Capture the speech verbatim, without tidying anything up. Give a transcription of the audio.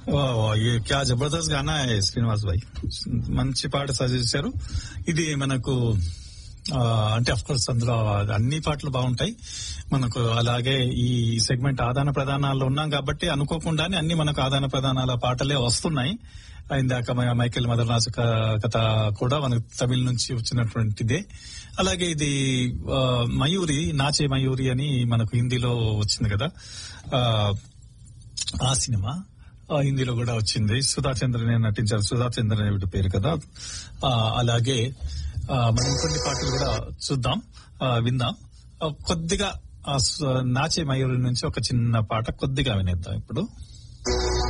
वाह वाह ये क्या जबरदस्त गाना है శ్రీనివాస్ భాయ్, మంచి పాట సజెస్ట్ చేశారు. ఇది మనకు ఆ, అంటే అఫ్ కోర్స్ అందులో అన్ని పాటలు బాగుంటాయి మనకు. అలాగే ఈ సెగ్మెంట్ ఆదాన ప్రదానాల్లో ఉన్నాం కాబట్టి అనుకోకుండానే అన్ని మనకు ఆదాన ప్రదానాల పాటలే వస్తున్నాయి. ఇందాక మ- మైకేల్ మదర్నాథ్ కథ కూడా మనకు తమిళ నుంచి వచ్చినటువంటిదే. అలాగే ఇది ఆ, మయూరి నాచే మయూరి అని మనకు హిందీలో వచ్చింది కదా, ఆ ఆ సినిమా ఆ, హిందీలో కూడా వచ్చింది. సుధా చంద్రనే నటించారు, సుధా చంద్రన్ వీటి పేరు కదా. ఆ, అలాగే ఆ, మనం కొన్ని పాటలు కూడా చూద్దాం, ఆ, విందాం. ఆ, కొద్దిగా ఆ, సు- నాచే మయూరి నుంచి ఒక చిన్న పాట కొద్దిగా వినేద్దాం ఇప్పుడు.